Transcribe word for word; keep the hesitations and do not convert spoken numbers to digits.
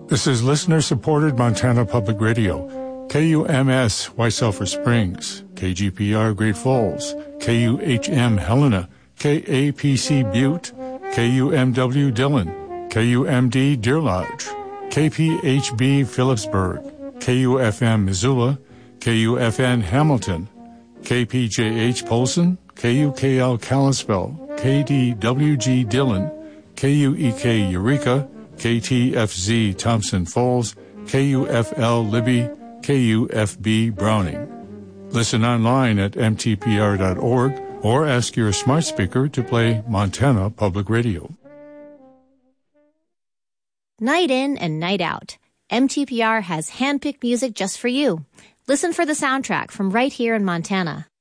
This is listener-supported Montana Public Radio, K U M S White Sulphur Springs, K G P R Great Falls, K U H M Helena, K A P C Butte, K U M W Dillon, K U M D Deer Lodge, K P H B Phillipsburg, K U F M Missoula, K U F N Hamilton, K P J H Polson, K U K L Kalispell, K D W G Dillon, K U E K Eureka, K T F Z Thompson Falls, K U F L Libby, K U F B Browning. Listen online at m t p r dot org or ask your smart speaker to play Montana Public Radio. Night in and night out, M T P R has handpicked music just for you. Listen for the soundtrack from right here in Montana.